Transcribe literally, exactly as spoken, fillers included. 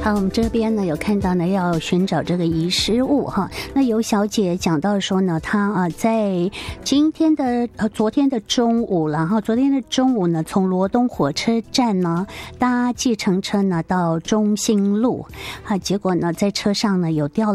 好，我们这边呢有看到呢要寻找这个遗失物哈。那有小姐讲到说呢，她啊在今天的呃昨天的中午，然后昨天的中午呢，从罗东火车站呢搭计程车呢到中兴路，啊，结果呢在车上呢有掉了